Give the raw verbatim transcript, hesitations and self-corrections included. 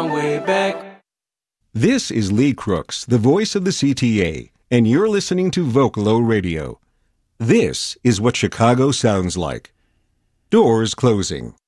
going way back. This is Lee Crooks, the voice of the C T A, and you're listening to Vocalo Radio. This is what Chicago sounds like. Doors closing.